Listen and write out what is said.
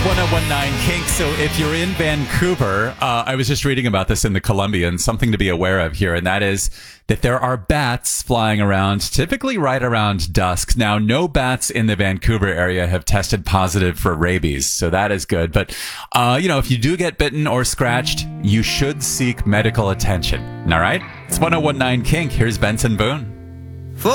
1019 Kink. So if you're in Vancouver, I was just reading about this in the Columbian, something to be aware of here, and that is that there are bats flying around, typically right around dusk. Now, no bats in the Vancouver area have tested positive for rabies, so that is good. But, if you do get bitten or scratched, you should seek medical attention. All right? It's 1019 Kink. Here's Benson Boone.